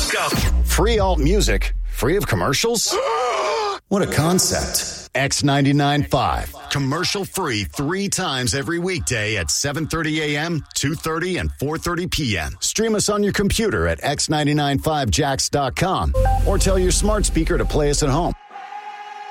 Go. Free alt music, free of commercials? What a concept. X99.5. Commercial free 3 times every weekday at 7:30 a.m., 2:30, and 4:30 p.m. Stream us on your computer at x995jax.com or tell your smart speaker to play us at home.